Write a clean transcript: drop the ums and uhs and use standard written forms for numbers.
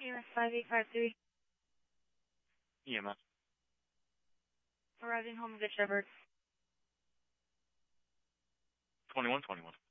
EMS 5853. EMS. Arriving home of Good Shepherd. 2121.